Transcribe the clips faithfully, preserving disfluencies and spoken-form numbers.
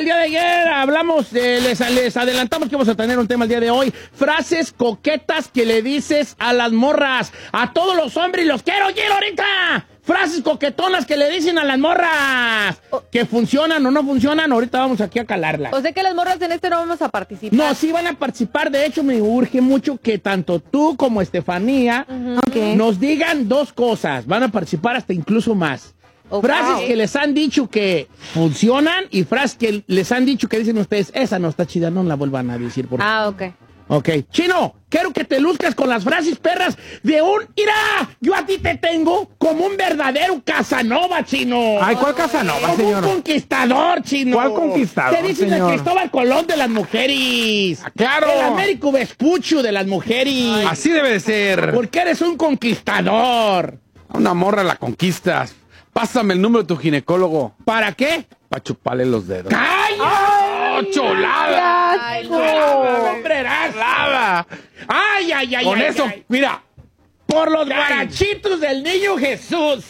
El día de ayer hablamos, eh, les, les adelantamos que vamos a tener un tema el día de hoy. Frases coquetas que le dices a las morras. A todos los hombres, los quiero oír ahorita. Frases coquetonas que le dicen a las morras. Oh. Que funcionan o no funcionan, ahorita vamos aquí a calarlas. O sea que las morras en este no vamos a participar. No, sí van a participar. De hecho, me urge mucho que tanto tú como Estefanía uh-huh. okay. nos digan dos cosas. Van a participar hasta incluso más. Okay. Frases que les han dicho que funcionan y frases que les han dicho que dicen ustedes, esa no está chida, no la vuelvan a decir. Por ah, ok. Ok. Chino, quiero que te luzcas con las frases perras de un... ¡Mira! Yo a ti te tengo como un verdadero Casanova, Chino. Ay, ¿cuál Casanova, como señor? Un conquistador, Chino. ¿Cuál conquistador, te dicen señor? El Cristóbal Colón de las mujeres. Ah, claro. El Américo Vespuccio de las mujeres. Ay, así debe de ser. Porque eres un conquistador. A una morra la conquistas. Pásame el número de tu ginecólogo. ¿Para qué? Para chuparle los dedos. ¡Cállate! ¡Oh, cholada! ¡Ay, no! ¡Hombre, lava! ¡Ay, ay, ay! Con ay, eso, ay. mira. Por los guarachitos del niño Jesús.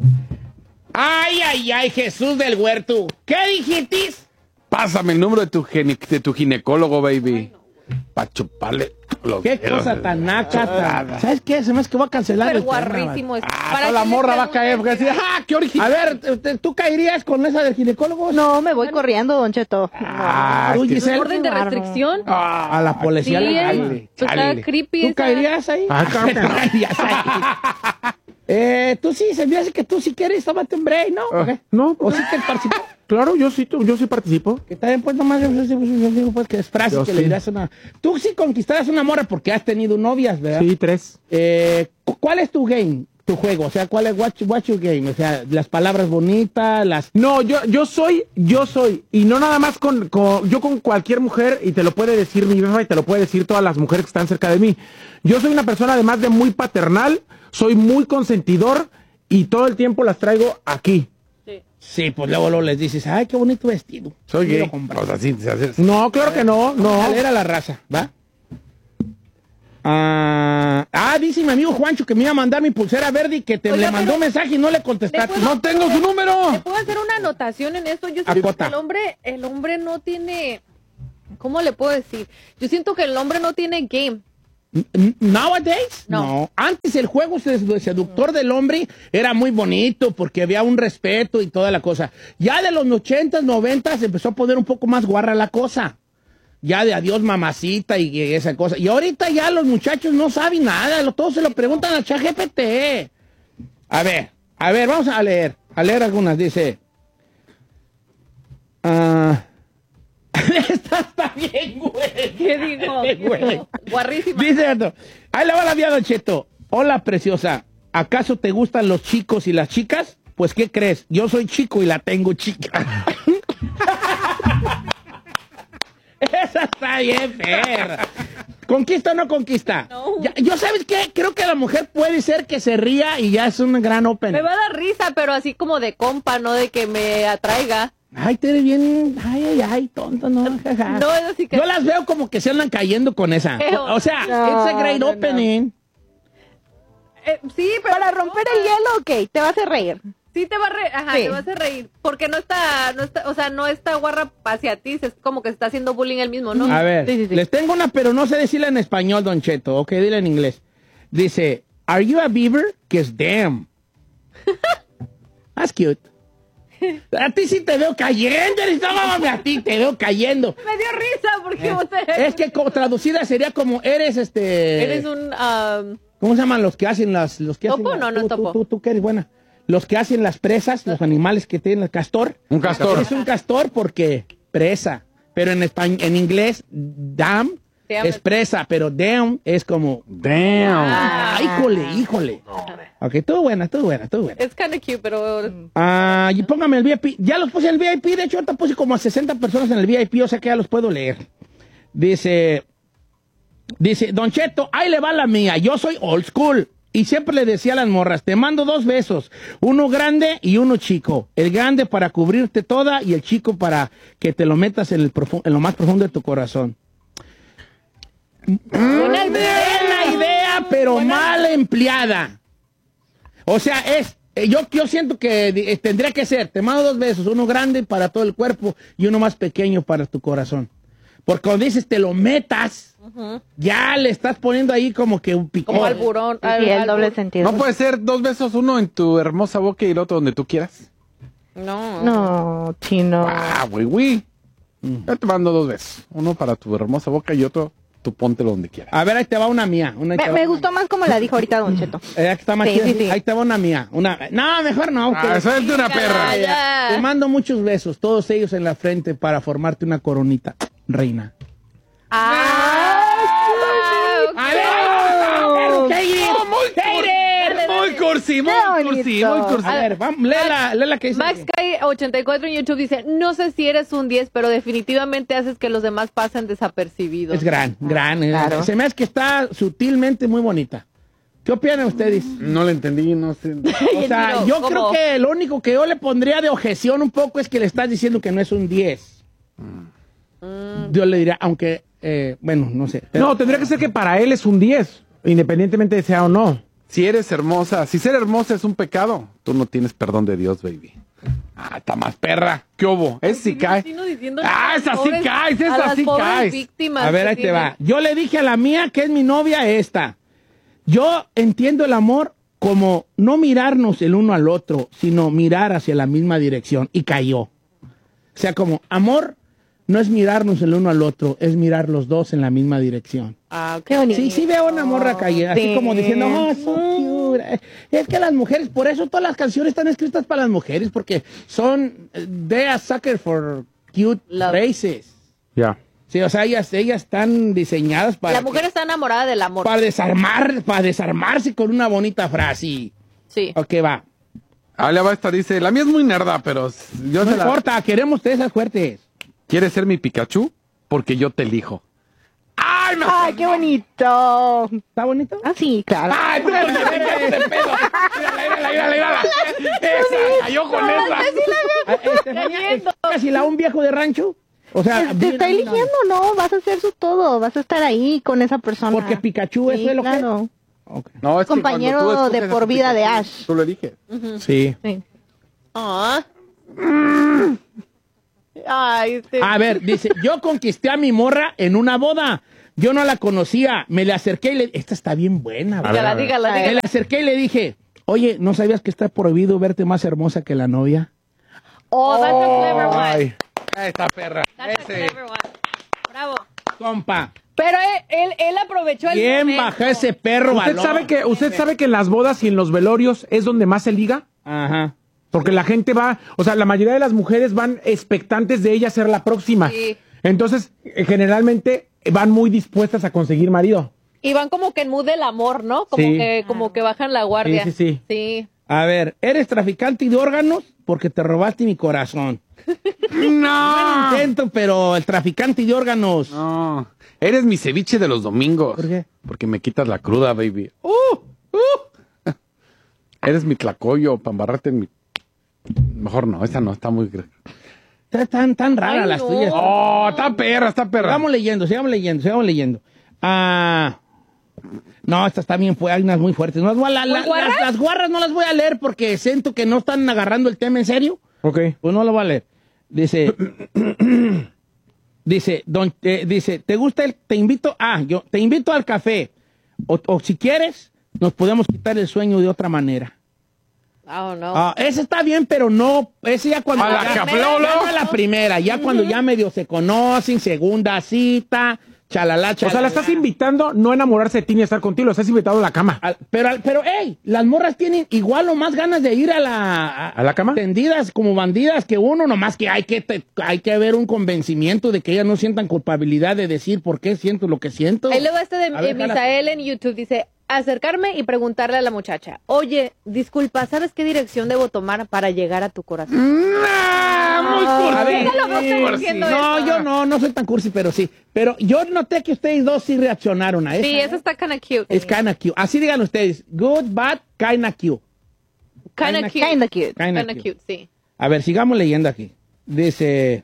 ¡Ay, ay, ay! Jesús del huerto. ¿Qué dijiste? Pásame el número de tu, gine de tu ginecólogo, baby. Para chuparle los ¿Qué dedos. cosa tan naca? Tan... ¿Sabes qué? Se me hace que voy a cancelar Pero el guarrísimo. tema. Ah, para la morra va a caer. Porque así, ¡ah, qué original! A ver, ¿tú caerías con esa del ginecólogo? No, me voy corriendo, Don Cheto. Ah, ¿Es Giselle? orden de restricción? Ah, a la policía sí, legal. pues está creepy. ¿Tú esa... caerías ahí? Ah, claro que no. caerías ahí. eh, tú sí, se me hace que tú sí quieres, tómate un break, ¿no? Uh, okay. No. ¿O sí te participó? Claro, yo sí, yo sí participo. Que también, pues, nomás, yo, yo, yo, yo digo, pues, que es frase Yo que sí. le dirás a una... Tú sí conquistarás una morra porque has tenido novias, ¿verdad? Sí, tres. Eh, ¿Cuál es tu game, tu juego? O sea, ¿cuál es, what's, what's your game? O sea, las palabras bonitas, las... No, yo, yo soy, yo soy, y no nada más con, con, yo con cualquier mujer, y te lo puede decir mi jefa, y te lo puede decir todas las mujeres que están cerca de mí. Yo soy una persona además de muy paternal, soy muy consentidor, y todo el tiempo las traigo aquí. Sí, pues luego, luego les dices, ay, qué bonito vestido. Soy gay. Pues así se hace. No, claro que no, no. Era la raza, ¿va? Ah, ah, dice mi amigo Juancho que me iba a mandar mi pulsera verde y que te Oiga, le mandó un mensaje y no le contestaste. ¿Le puedo- No tengo su número. ¿Te puedo hacer una anotación en esto? Yo siento Acota. que el hombre, el hombre no tiene... ¿Cómo le puedo decir? Yo siento que el hombre no tiene game. Nowadays, no. no. Antes el juego seductor del hombre era muy bonito porque había un respeto y toda la cosa. Ya de los ochentas, noventas empezó a poner un poco más guarra la cosa. Ya de adiós mamacita y esa cosa. Y ahorita ya los muchachos no saben nada, todos se lo preguntan al ChatGPT. A ver, a ver, vamos a leer, a leer algunas. Dice... Ah... Esta está bien, güey. ¿Qué digo? Güey. Guarrísima. Dice esto. Ahí la va la vía, Don Cheto. Hola, preciosa. ¿Acaso te gustan los chicos y las chicas? Pues, ¿qué crees? Yo soy chico y la tengo chica. Esa está bien, perra. ¿Conquista o no conquista? No. Ya, yo, ¿sabes qué? Creo que la mujer puede ser que se ría y ya es un gran open. Me va a dar risa, pero así como de compa, no de que me atraiga. Ay, te eres bien, ay, ay, ay, tonto, no, jaja. No, es así que... Yo las veo como que se andan cayendo con esa. Pero- O, o sea, No, it's a great no, no. opening. Eh, sí, pero... Para romper el hielo, ok, te vas a reír. Sí te va a reír, ajá, Sí. te vas a reír. Porque no está, no está, o sea, no está guarra hacia ti, es como que se está haciendo bullying él mismo, ¿no? A ver, Sí, sí, sí. les tengo una, pero no sé decirla en español, Don Cheto. Ok, dile en inglés. Dice, ¿Are you a beaver? Que es damn. That's cute. A ti sí te veo cayendo, no, a ti te veo cayendo. Me dio risa porque usted... Es que como traducida sería como eres este... Eres un... um, ¿Cómo se llaman los que hacen las... Los que ¿Topo? hacen No, no tú, es topo. Tú, tú, tú que eres buena. Los que hacen las presas, los animales que tienen el castor. Un castor. Es un castor porque presa. Pero en español, en inglés, dam Damn es it. presa, pero damn es como... Damn. Ah, híjole, híjole. Ok, todo buena, todo buena, todo buena. es kind of cute, pero... Ah, y póngame el V I P. Ya los puse en el V I P. De hecho, ahorita puse como a sesenta personas en el V I P, o sea que ya los puedo leer. Dice... Dice, Don Cheto, ahí le va la mía. Yo soy old school. Y siempre le decía a las morras, te mando dos besos, uno grande y uno chico. El grande para cubrirte toda y el chico para que te lo metas en, el profu- en lo más profundo de tu corazón. Una buena idea, pero mal empleada. O sea, es, eh, yo, yo siento que eh, tendría que ser, te mando dos besos, uno grande para todo el cuerpo y uno más pequeño para tu corazón. Porque cuando dices te lo metas, uh-huh. ya le estás poniendo ahí como que un picón. Como al burón. Sí, al, el al doble bur... sentido. ¿No puede ser dos besos, uno en tu hermosa boca y el otro donde tú quieras? No. No, chino. Ah, güey, güey. Yo te mando dos besos. Uno para tu hermosa boca y otro, tú póntelo donde quieras. A ver, ahí te va una mía. Una Me, me gustó más como la dijo ahorita Don Cheto. Eh, aquí está más Sí, chida. sí, sí. Ahí te va una mía. Una... No, mejor no. Ah, que- suelte una perra. Ya. Te mando muchos besos, todos ellos en la frente para formarte una coronita, reina. Ah, ok. ¡A ver! ¡Hater! ¡Hater! Muy cursi, muy Qué cursi, bonito. muy cursi. A ver, vamos, léela, léela que dice. Max Kai ochenta y cuatro en YouTube dice, no sé si eres un diez, pero definitivamente haces que los demás pasen desapercibidos. Es gran, gran. eh. Claro. Se me hace que está sutilmente muy bonita. ¿Qué opinan ustedes? No le entendí, no sé. O sea, Pero, yo ¿cómo? creo que lo único que yo le pondría de objeción un poco es que le estás diciendo que no es un diez. Yo le diría, aunque, eh, bueno, no sé. pero- No, tendría que ser que para él es un diez, independientemente de sea o no. Si eres hermosa, si ser hermosa es un pecado, tú no tienes perdón de Dios, baby. Ah, está más perra. ¿Qué hubo? Es si cae. Ah, esa sí caes, esa sí caes. A ver, ahí te va. Yo le dije a la mía que es mi novia esta. Yo entiendo el amor como no mirarnos el uno al otro, sino mirar hacia la misma dirección. Y cayó. O sea, como amor no es mirarnos el uno al otro, es mirar los dos en la misma dirección. Ah, Qué bonito. Sí, sí veo una morra caída, así Sí. como diciendo, oh, so cute. Es que las mujeres, por eso todas las canciones están escritas para las mujeres, porque son, they are sucker for cute Love. phrases. Ya. Sí, o sea, ellas, ellas están diseñadas para, La mujer que- está enamorada del amor. para desarmar, para desarmarse con una bonita frase. Sí. Ok, va. Ah, la va esta dice, la mía es muy nerda, pero yo No se la... importa, queremos de esas fuertes. ¿Quieres ser mi Pikachu? Porque yo te elijo. ¡Ay, me Ay, qué bonito. ¿Está bonito? Ah, sí, claro. ¡Ay, tú con ese pedo! ¡Mírala, mírala, mírala! ¡Esa! ¡Cayó con esa! Ah, Estefanía, ¿es casi la un viejo de rancho? O sea, Te bien- está eligiendo, no, vas a hacer su todo, vas a estar ahí con esa persona. Porque Pikachu, Sí, eso es lo claro. que... Ok. No, es que Compañero cuando tú escoges de a por tu vida de Pikachu, Ash. Tú lo eliges. Sí. Sí. Ah. Ay, sí. A ver, dice, yo conquisté a mi morra en una boda. Yo no la conocía. Me le acerqué y le... Esta está bien buena. ¿verdad? Dígala, dígala, Me le dígala. acerqué y le dije, oye, ¿no sabías que está prohibido verte más hermosa que la novia? Oh, that's a clever one. Ay, esta perra. That's a Ese. clever one. Bravo. Compa, Pero él, él, él aprovechó el ¿quién momento. bajó ese perro ¿Usted balón? sabe, que, ¿Usted sabe que en las bodas y en los velorios es donde más se liga? Ajá. Porque la gente va, o sea, la mayoría de las mujeres van expectantes de ella ser la próxima. Sí. Entonces, eh, generalmente van muy dispuestas a conseguir marido. Y van como que en mood del amor, ¿no? Como Sí. que como que bajan la guardia. Sí, sí, sí. Sí. A ver, ¿eres traficante de órganos? Porque te robaste mi corazón. ¡No! Intento, pero el traficante de órganos. No. Eres mi ceviche de los domingos. ¿Por qué? Porque me quitas la cruda, baby. ¡Uh! ¡Uh! Eres mi tlacoyo para embarrarte en mi... Mejor no, esa no, está muy... Están tan, tan raras Ay, las no. tuyas. ¡Oh, está perra, está perra! Sigamos leyendo, sigamos leyendo, sigamos leyendo. Ah, no, estas también fue hay unas muy fuertes. No las, voy a- la- la- ¿Muy guarras? las, las guarras no las voy a leer porque siento que no están agarrando el tema en serio. Ok. Pues no lo voy a leer. Dice, dice, don, eh, dice, ¿te gusta el, te invito, ah, yo, te invito al café. O, o si quieres, nos podemos quitar el sueño de otra manera. Oh, no. Ah, ese está bien, pero no, ese ya cuando... A la ya, que habló, ya ¿no? no a la primera, ya cuando ya medio se conocen, segunda cita, chalala, O chalala. sea, la estás invitando no a enamorarse de ti ni a estar contigo, la estás invitando a la cama. Al- pero, al- pero, hey, las morras tienen igual o más ganas de ir a la... ¿A la cama? Tendidas como bandidas que uno, nomás que hay que, te- hay que ver un convencimiento de que ellas no sientan culpabilidad de decir por qué siento lo que siento. Ahí luego este de A ver, eh, jala. Misael en YouTube dice, acercarme y preguntarle a la muchacha, oye, disculpa, ¿sabes qué dirección debo tomar para llegar a tu corazón? ¡Ah, muy A ver, Déjalo, no estoy diciendo no, eso. yo no, no soy tan cursi, pero sí. Pero yo noté que ustedes dos sí reaccionaron a eso. Sí, eso está kinda cute. Es kinda cute. Así digan ustedes. Good, bad, kinda cute. Kinda kinda- cute. Kinda cute. Kinda Kinda cute. cute, sí. A ver, sigamos leyendo aquí. Dice...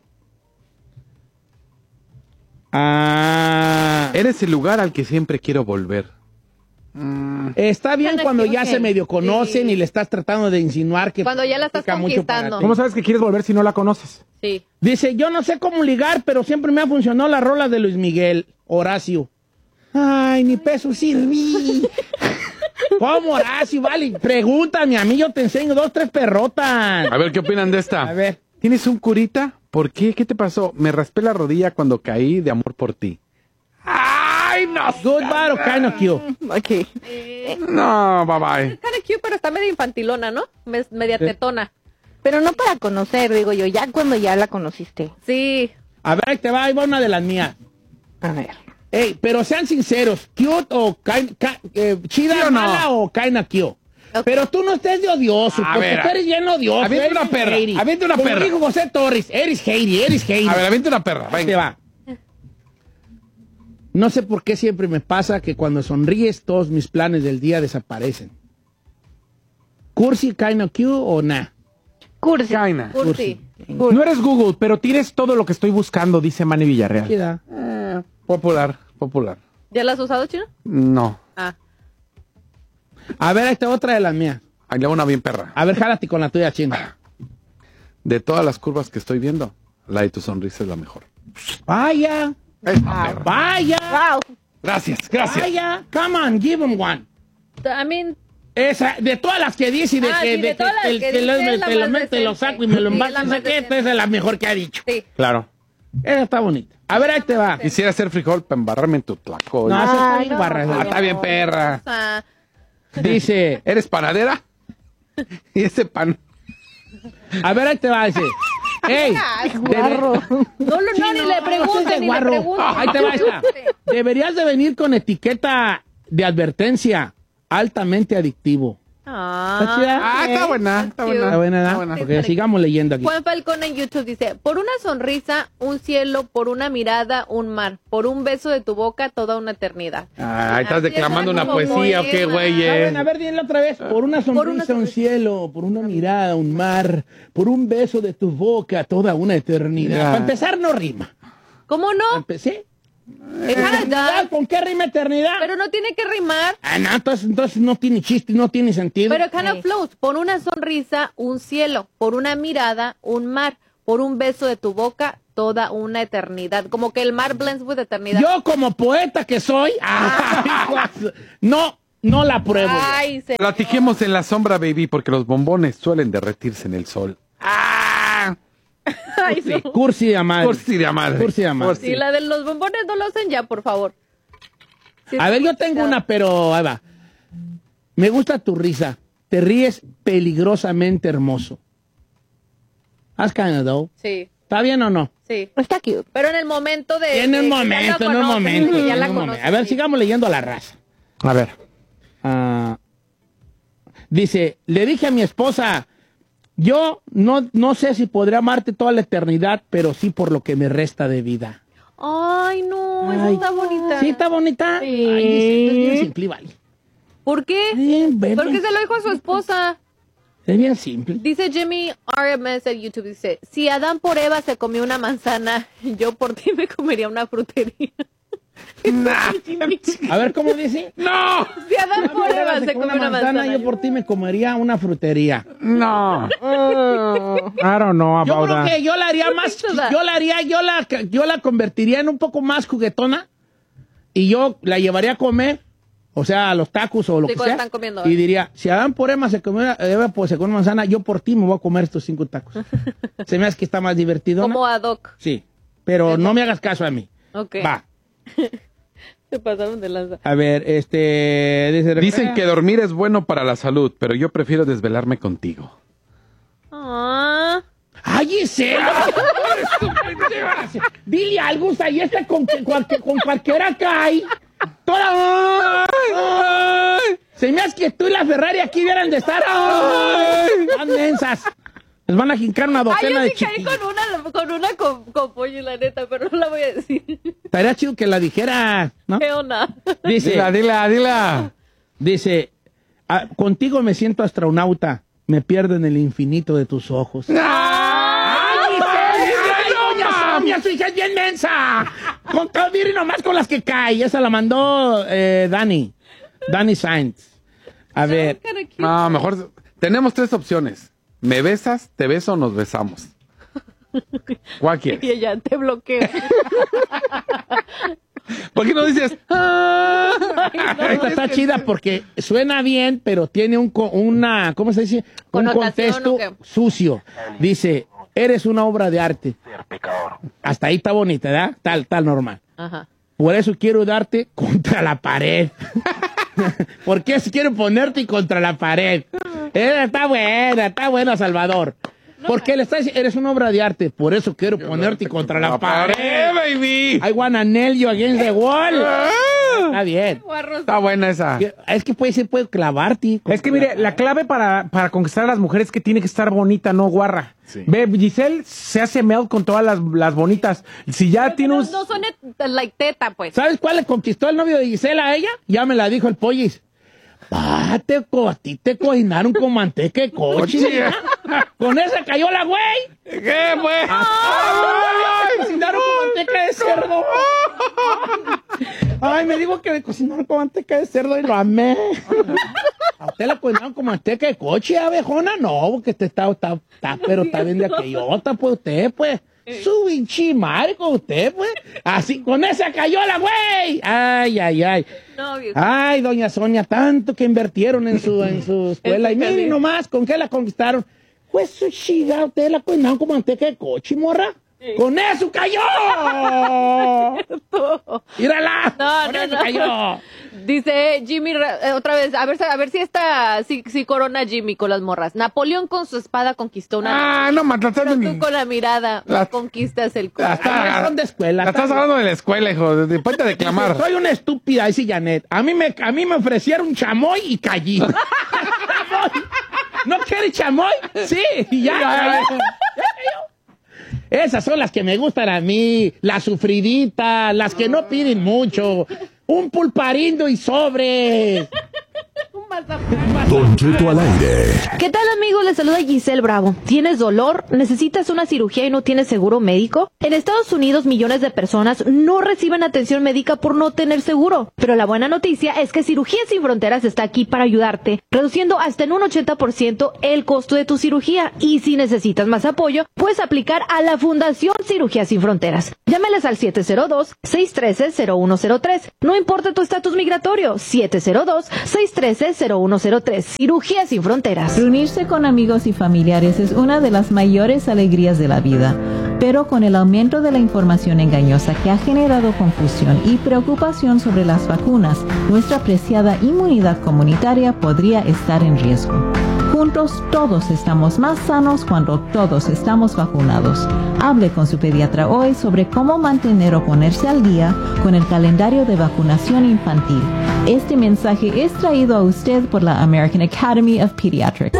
Ah, Eres el lugar al que siempre quiero volver. Mm. Está bien Kinda cuando cute. ya se medio conocen Sí. y le estás tratando de insinuar que... Cuando ya la estás significa mucho para conquistando. ti. ¿Cómo sabes que quieres volver si no la conoces? Sí. Dice, yo no sé cómo ligar, pero siempre me ha funcionado la rola de Luis Miguel, Horacio. Ay, ni peso sirví. ¿Cómo, Horacio? Vale, pregúntame a mí, yo te enseño dos, tres perrotas. A ver, ¿qué opinan de esta? A ver. ¿Tienes un curita? ¿Por qué? ¿Qué te pasó? Me raspé la rodilla cuando caí de amor por ti. Ay, no. Good, bad o kind of cute. Ok. No, bye bye. Kind of cute, pero está medio infantilona, ¿no? Me- Media tetona. Pero no para conocer, digo yo, ya cuando ya la conociste. Sí. A ver, ahí te va, ahí va una de las mías. A ver. Ey, pero sean sinceros, cute o kind, ki- eh, chida, ¿Sí o no? mala o kinda cute. Ok. Pero tú no estés de odioso, A porque ver, tú eres bien odioso. avienta eres una perra, hater. avienta una Como perra. dijo José Torres, eres hater, eres hater. A ver, avienta una perra. Ahí te Venga. va. No sé por qué siempre me pasa que cuando sonríes todos mis planes del día desaparecen. ¿Cursi, kinda cute o nah? Cursi. Kaina. Cursi. No eres Google, pero tienes todo lo que estoy buscando, dice Manny Villarreal. Chida. Eh, popular, popular. ¿Ya la has usado, Chino? No. Ah. A ver, ahí está otra de las mías. Ahí le hago una bien perra. A ver, jálate con la tuya, chino. De todas las curvas que estoy viendo, la de tu sonrisa es la mejor. Vaya, Esta perra. vaya, Wow. Gracias, gracias. vaya. Come on, give him one. I mean, Esa, de todas las que dice y de Ah, que, sí, de de que todas las el- que te lo, dice es la te lo más meto, te lo decente. saco y me lo Sí, embato. la No más sé qué, esta decente. es la mejor que ha dicho. sí. Claro. Esa está bonita. A ver, ahí te va. Quisiera hacer frijol para embarrarme en tu tlaco. No, Ah, esa está Ay, bien no. guarra. está bien perra. O sea, Dice, ¿Eres panadera? Y ese pan. a ver, ahí te va. Dice, ey, Guarro. no, no, no, ni le no pregunten, seas de ni le guarro. pregunten. Ahí te va esta. Deberías de venir con etiqueta de advertencia altamente adictivo. ¿Está chida? Ah, está buena, está buena. Está buena, Está ¿no? buena. Ok, sigamos leyendo aquí. Juan Falcón en YouTube dice, por una sonrisa, un cielo, por una mirada, un mar, por un beso de tu boca, toda una eternidad. Ah, ahí estás Así declamando es, una como poesía o qué, poema. güey. Ah, bueno, a ver, dile otra vez. Por una sonrisa, una un sonrisa. cielo, por una mirada, un mar, por un beso de tu boca, toda una eternidad. Ya. Para empezar, no rima. ¿Cómo no? ¿Empecé? Eternidad, ¿Con qué rima eternidad? pero no tiene que rimar. Ah, no, entonces, entonces no tiene chiste, no tiene sentido. Pero kind of Sí. flows. Por una sonrisa, un cielo. Por una mirada, un mar. Por un beso de tu boca, toda una eternidad. Como que el mar blends with eternidad. Yo como poeta que soy, ah, no, no la pruebo. Ay, se... Platiquemos en la sombra, baby, porque los bombones suelen derretirse en el sol. ¡Ah! Ay, Sí, no. cursi de madre. Cursi de madre. Cursi de madre. Sí, la de los bombones no lo hacen ya, por favor. Sí, A está ver, yo muy tengo chido. una, pero ahí va. Me gusta tu risa. Te ríes peligrosamente hermoso. That's kind of though. Sí, ¿Está bien o no? sí. Está cute. Pero en el momento de... En de un que ya momento, lo en un conoces, momento. que ya en la un momento. conoces, A ver, sí. sigamos leyendo la raza. A ver. Ah, dice, le dije a mi esposa, yo no, no sé si podré amarte toda la eternidad, pero sí por lo que me resta de vida. Ay, no, esa Ay. está bonita. ¿Sí está bonita? Sí. Ay, dice, es bien simple, vale. ¿Por qué? Bien, bien, Porque bien. se lo dijo a su esposa. Es bien simple. Dice Jimmy R M S en YouTube, dice, si Adán por Eva se comió una manzana, yo por ti me comería una frutería. A ver, ¿cómo dice? ¡No! Si Adán por Eva Se se come comió una manzana, yo por ti me comería una frutería. ¡No! I don't know Yo about creo that. que yo la haría más, Picture that. yo la haría, yo la, yo la convertiría en un poco más juguetona y yo la llevaría a comer, o sea, a los tacos o lo Sí, que cuando sea. están comiendo, Y ¿eh? diría, si Adán por Eva se comió, Eva pues se come manzana, yo por ti me voy a comer estos cinco tacos. Se me hace que está más divertido, ¿no? como ad hoc. Sí, pero no me hagas caso a mí. Ok. Va. Se pasaron de lanza. A ver, este... dice- Dicen que dormir es bueno para la salud, pero yo prefiero desvelarme contigo. Ah, ¡Ay, Gisela! Dile algo, o sea, y esta con, con, con cualquiera cae. Toda... ¡Ay! Se me hace que tú y la Ferrari aquí vieran de estar... ¡Ay! ¡Tan mensas! Les van a jincar una Ay, docena yo de sí caí chiquillos. con una, con una con, con pollo, la neta, pero no la voy a decir. Estaría chido que la dijera, ¿no? ¿Qué onda? Dice, Dila, dila, dila. dice, "Ah, contigo me siento astronauta, me pierdo en el infinito de tus ojos. ¡Ay, Gisela! ¡Ay, doña Sonia, su hija es bien mensa! Con todo, miren nomás con las que cae. Esa la mandó eh, Dani. Danny Sainz. A ver. No, mejor. Tenemos tres opciones. ¿Me besas, te beso o nos besamos? ¿Cuál quieres? Y ella te bloquea. ¿Por qué no dices? Ah? Esta está chida porque suena bien, pero tiene un co- una, ¿cómo se dice? Un ¿Connotación contexto o qué? sucio. Dice, eres una obra de arte. Hasta ahí está bonita, ¿verdad? Tal, tal normal. Ajá. Por eso quiero darte contra la pared. ¿Por qué quiero ponerte contra la pared? Eh, está buena, está buena, Salvador. Porque le está diciendo, eres una obra de arte. Por eso quiero ponerte contra la pared. baby! I wanna nail you against the wall. Está bien. Está buena esa. Es que puede ser, puede clavarte. Es que mire, la clave para, para conquistar a las mujeres es que tiene que estar bonita, no guarra. Sí. Ve, Giselle se hace melt con todas las, las bonitas. Si ya tiene No, un... no son like teta, pues. ¿Sabes cuál le conquistó el novio de Gisela a ella? Ya me la dijo el pollis. Ah, te, co- a ti te cocinaron con manteca de coche. Con esa cayó la güey. ¿Qué, pues? ¡Ay! Me cocinaron con manteca de cerdo. Ay, me dijo que me cocinaron con manteca de cerdo y lo amé. ¿A usted la cocinaron con manteca de coche, abejona? No, porque usted está, está, está pero está bien de aquellota, pues usted, pues. Su pinche madre con usted, pues. Así, con esa cayó la güey. Ay, ay, ay. No, viejo. Ay, doña Sonia, tanto que invirtieron en su, en su escuela. Y miren nomás, ¿con qué la conquistaron? Pues su chiga, usted la cocinaron con manteca de coche, morra. ¡Con eso cayó! ¡Mírala! No, ¡Con no, eso no. cayó! Dice Jimmy, eh, otra vez, a ver, a ver si esta, si, si corona Jimmy con las morras. Napoleón con su espada conquistó una... Ah, no, maltratando Pero ni... tú con la mirada La- conquistas el La corazón. está- Ah, son de escuela. La estás está- hablando de la escuela, hijo. De- de- Ponte a declamar. Soy una estúpida, dice Janet. A mí me, a mí me ofrecieron chamoy y callí. Chamoy. ¿No quiere chamoy? Sí, y ya. ya, ya, ya cayó. Esas son las que me gustan a mí, las sufriditas, las que no piden mucho. Un pulparindo y sobre. Don Cheto al aire. ¿Qué tal, amigos? Les saluda Giselle Bravo. ¿Tienes dolor? ¿Necesitas una cirugía y no tienes seguro médico? En Estados Unidos, millones de personas no reciben atención médica por no tener seguro. Pero la buena noticia es que Cirugías Sin Fronteras está aquí para ayudarte, reduciendo hasta en un ochenta por ciento el costo de tu cirugía. Y si necesitas más apoyo, puedes aplicar a la Fundación Cirugías Sin Fronteras. Llámales al siete cero dos, seis uno tres, cero uno cero tres. No importa tu estatus migratorio, siete cero dos, seis uno tres, cero uno cero tres. Cirugías Sin Fronteras. Reunirse con amigos y familiares es una de las mayores alegrías de la vida, pero con el aumento de la información engañosa que ha generado confusión y preocupación sobre las vacunas, nuestra preciada inmunidad comunitaria podría estar en riesgo. Juntos todos estamos más sanos cuando todos estamos vacunados. Hable con su pediatra hoy sobre cómo mantener o ponerse al día con el calendario de vacunación infantil. Este mensaje es traído a usted por la American Academy of Pediatrics.